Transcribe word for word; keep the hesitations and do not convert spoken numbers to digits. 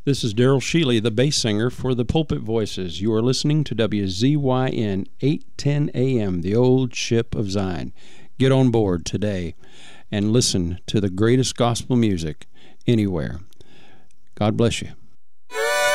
This is Daryl Shealy, the bass singer for the Pulpit Voices. You are listening to W Z Y N eight ten A M, the old ship of Zion. Get on board today and listen to the greatest gospel music anywhere. God bless you.